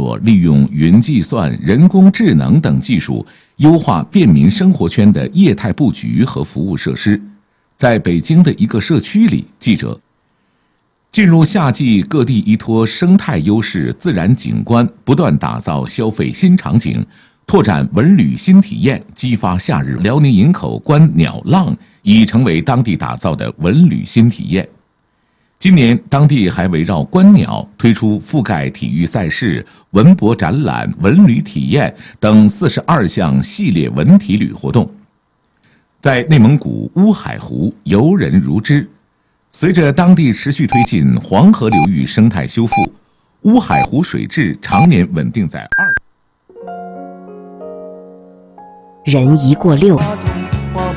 作利用云计算、人工智能等技术，优化便民生活圈的业态布局和服务设施。在北京的一个社区里，记者进入夏季，各地依托生态优势、自然景观，不断打造消费新场景，拓展文旅新体验，激发夏日。辽宁营口观鸟浪已成为当地打造的文旅新体验。今年，当地还围绕观鸟推出覆盖体育赛事、文博展览、文旅体验等42项系列文体旅活动。在内蒙古乌海湖，游人如织。随着当地持续推进黄河流域生态修复，乌海湖水质常年稳定在2。 人一过6。